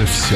уже все.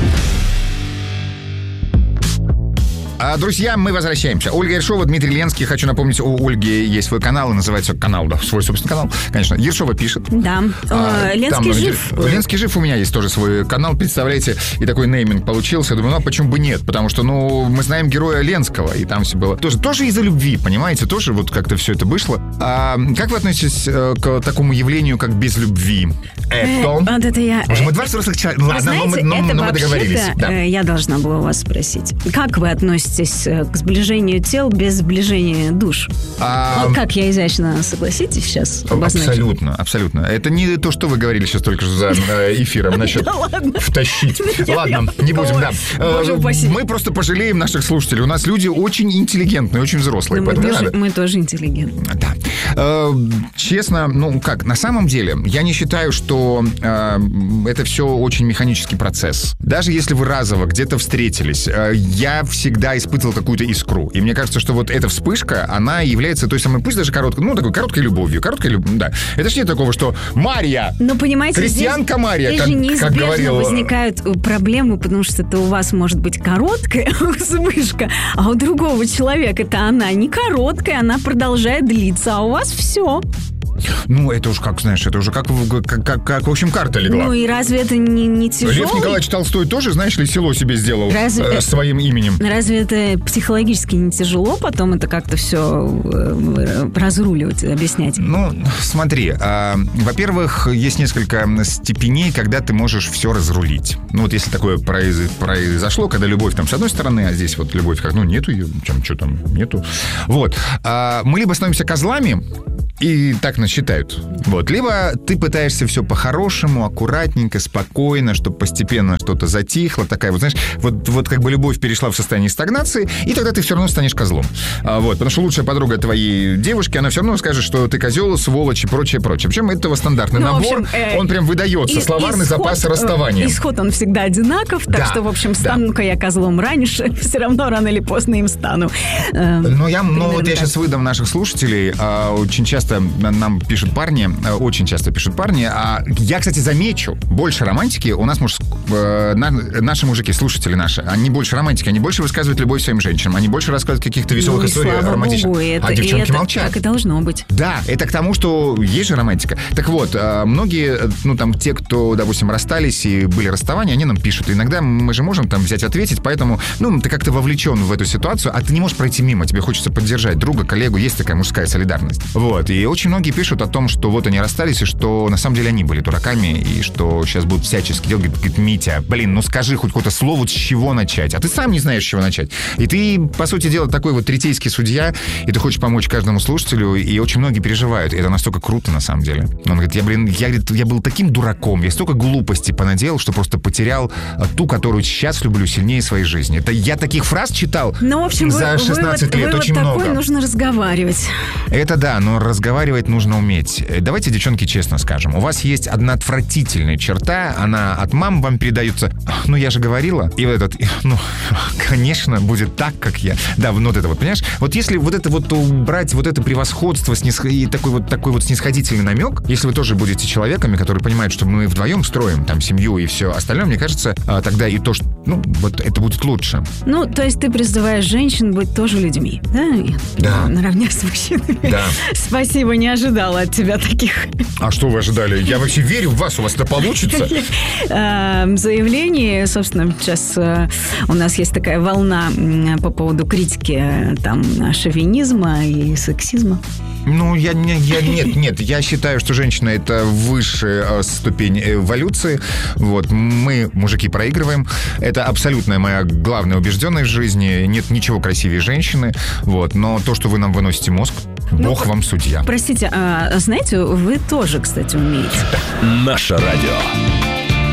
Друзья, мы возвращаемся. Ольга Ершова, Дмитрий Ленский. Хочу напомнить, у Ольги есть свой канал, и называется канал, да, свой собственный канал, конечно. Ершова пишет. Да. Ленский жив. Ленский жив, у меня есть тоже свой канал, представляете, и такой нейминг получился. Думаю, почему бы нет? Потому что, мы знаем героя Ленского, и там все было тоже из-за любви, понимаете? Тоже вот как-то все это вышло. Как вы относитесь к такому явлению, как без любви? Вот это я... Может, мы два взрослых человека? Ладно, но мы договорились. Да. Я должна была вас спросить. Как вы относитесь к сближению тел без сближения душ? Вот как я изящно, согласитесь, сейчас обозначу? Абсолютно. Это не то, что вы говорили сейчас только что за эфиром насчет втащить. Ладно, не будем, да. Мы просто пожалеем наших слушателей. У нас люди очень интеллигентные, очень взрослые. Мы тоже интеллигентные. Да. Честно, на самом деле, я не считаю, что это все очень механический процесс. Даже если вы разово где-то встретились, я всегда испытывал какую-то искру. И мне кажется, что вот эта вспышка, она является той самой, пусть даже такой короткой любовью. Да. Это ж нет такого, что Марья, понимаете, крестьянка Марья, как говорил... неизбежно возникают проблемы, потому что это у вас может быть короткая вспышка, а у другого человека-то она не короткая, она продолжает длиться, а у вас все. Это уж как, знаешь, это уже как в общем, карта легла. И разве это не тяжело? Лев Николаевич Толстой тоже, знаешь ли, село себе сделал своим именем. Разве это психологически не тяжело потом это как-то все разруливать, объяснять? Смотри, во-первых, есть несколько степеней, когда ты можешь все разрулить. Если такое произошло, когда любовь там с одной стороны, а здесь вот любовь как, нету ее, что там, нету. Вот. Мы либо становимся козлами, и так нас считают. Либо ты пытаешься все по-хорошему, аккуратненько, спокойно, чтобы постепенно что-то затихло. Такая знаешь, вот как бы любовь перешла в состояние стагнации, и тогда ты все равно станешь козлом. Потому что лучшая подруга твоей девушки, она все равно скажет, что ты козел, сволочь и прочее. Причем этого стандартный набор, он прям выдается. Словарный запас расставания. Исход он всегда одинаков, так что, в общем, стану-ка я козлом раньше, все равно рано или поздно им стану. Я сейчас выдам наших слушателей. Очень часто нам пишут парни, очень часто пишут парни. Я, кстати, замечу, больше романтики у нас наши мужики, слушатели наши, они больше романтики, они больше высказывают любовь своим женщинам, они больше рассказывают каких-то веселых историй романтичных. А девчонки молчат. Так и должно быть. Да, это к тому, что есть же романтика. Так вот, многие, те, кто, допустим, расстались и были расставания, они нам пишут. Иногда мы же можем там взять, ответить, поэтому, ты как-то вовлечен в эту ситуацию, а ты не можешь пройти мимо, тебе хочется поддержать друга, коллегу, есть такая мужская солидарность. И очень многие пишут о том, что они расстались, и что на самом деле они были дураками, и что сейчас будут всячески делать. Говорит, Митя, скажи хоть какое-то слово, с чего начать. А ты сам не знаешь, с чего начать. И ты, по сути дела, такой третейский судья, и ты хочешь помочь каждому слушателю, и очень многие переживают. И это настолько круто, на самом деле. Он говорит, я был таким дураком, я столько глупостей понаделал, что просто потерял ту, которую сейчас люблю сильнее своей жизни. Это я таких фраз читал за 16 лет, очень много. Такой нужно разговаривать. Это да, но разговаривать нужно уметь. Давайте, девчонки, честно скажем. У вас есть одна отвратительная черта, она от мам вам передается. Я же говорила. И конечно, будет так, как я. Да, это понимаешь? Если это убрать это превосходство и такой снисходительный намек, если вы тоже будете человеками, которые понимают, что мы вдвоем строим там семью и все остальное, мне кажется, тогда и то, что, это будет лучше. То есть ты призываешь женщин быть тоже людьми, да? Да. Наравне с мужчинами. Да. Спасибо, не ожидала от тебя таких. А что вы ожидали? Я вообще верю в вас, у вас это получится. Заявление, собственно, сейчас у нас есть такая волна по поводу критики шовинизма и сексизма. Нет, я считаю, что женщина — это высшая ступень эволюции. Мы, мужики, проигрываем. Это абсолютная моя главная убежденность в жизни. Нет ничего красивее женщины. Но то, что вы нам выносите мозг, Бог вам судья. Простите, знаете, вы тоже, кстати, умеете. Наше радио.